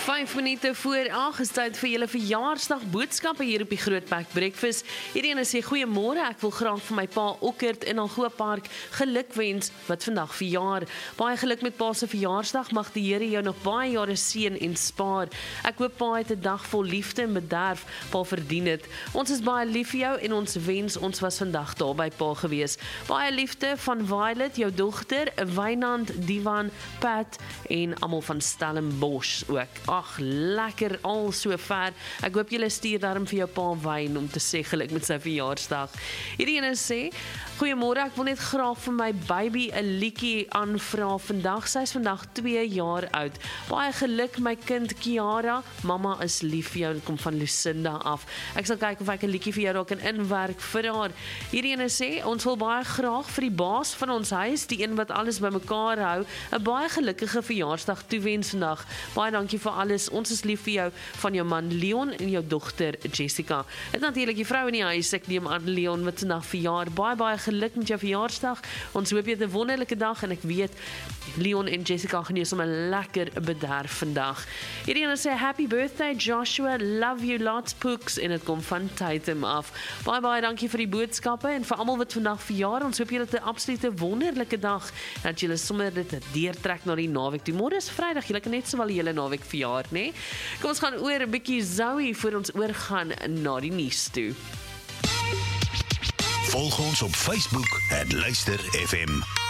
5 minute voor 8 is tyd vir julle verjaarsdag boodskappe hier op die Grootpak Breakfast. Hierdie sê goeiemôre, ek wil graag vir my pa Okkert in Algoa Park gelukwens wat vandag verjaar. Baie geluk met pa se verjaarsdag, mag die Here jou nog baie jare seën en spaar. Ek hoop pa het 'n dag vol liefde en bederf, pa verdien dit. Ons is baie lief vir jou en ons wens ons was vandag daar by pa gewees. Baie liefde van Violet, jou dogter, Wynand, Divan, Pat en almal van Stellenbosch ook. Ag, lekker al so ver. Ek hoop julle stuur daarom vir jou pa wyn om te sê geluk met sy verjaarsdag. Hierdie ene sê, goeiemôre, ek wil net graag vir my baby 'n liedjie aanvra vandag. Sy is vandag 2 jaar oud. Baie geluk my kind Kiara, mamma is lief vir jou en kom van Lucinda af. Ek sal kyk of ek 'n liedjie vir jou dalk kan inwerk vir haar. Hierdie ene sê, ons wil baie graag vir die baas van ons huis, die een wat alles bymekaar hou, 'n baie gelukkige verjaarsdag toewens vandag. Baie dankie vir alles. Ons is lief vir jou, van jou man Leon en jou dogter Jessica. Dit natuurlik die vrou in die huis, ek neem aan Leon wat vandag verjaar. Baie geluk met jou verjaarsdag. Ons hoop jy het 'n wonderlike dag en ek weet Leon en Jessica gaan jou sommer lekker bederf vandag. Hierdie ene sê happy birthday Joshua, love you lots Pooks en dit kom van Tatum af. Baie dankie vir die boodskappe en vir almal wat vandag verjaar. Ons hoop julle het 'n absolute wonderlike dag en dat julle sommer dit deurtrek na die naweek. Die môre is Vrydag, julle kan net sowel die hele naweek verjaar, né? Kom ons gaan oor 'n bietjie Zoe voor ons oorgaan na die nuus toe. Volg ons op Facebook @luister FM.